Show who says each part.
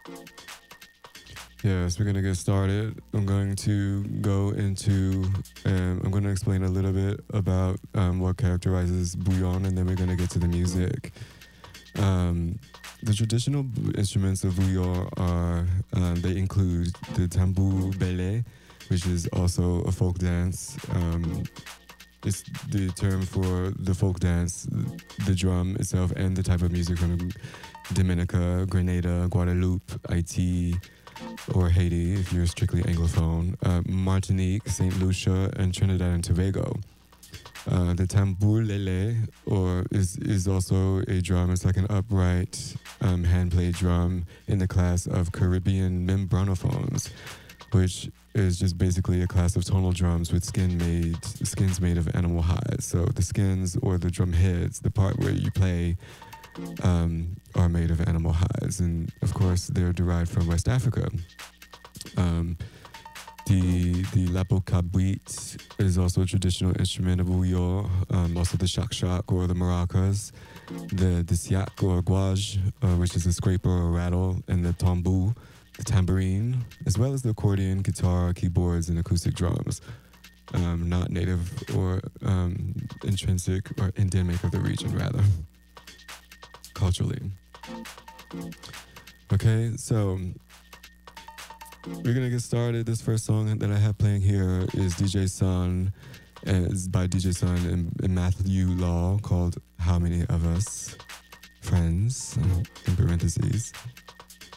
Speaker 1: Yes, we're gonna get started. I'm going to go into, I'm going to explain a little bit about what characterizes bouillon, and then we're gonna get to the music. Um, the traditional instruments of bouillon are, they include the tambour belé, which is also a folk dance. It's the term for the folk dance, the drum itself, and the type of music from Dominica, Grenada, Guadeloupe, Haiti, or Haiti if you're strictly Anglophone, Martinique, St. Lucia, and Trinidad and Tobago. The tambour lele, or is also a drum. It's like an upright hand played drum in the class of Caribbean membranophones, which is just basically a class of tonal drums with skins made of animal hides. So the skins or the drum heads, the part where you play, are made of animal hides, and of course they're derived from West Africa. Um, the lapokabwit is also a traditional instrument of Uyo, also the shak or the maracas, the siak or guaj, which is a scraper or rattle, and the tambu, the tambourine, as well as the accordion, guitar, keyboards, and acoustic drums. Not native or intrinsic or endemic of the region, rather, culturally. Okay, so we're gonna get started. This first song that I have playing here is DJ Sun, and it's by DJ Sun and Matthew Law, called "How Many of Us Friends," in parentheses.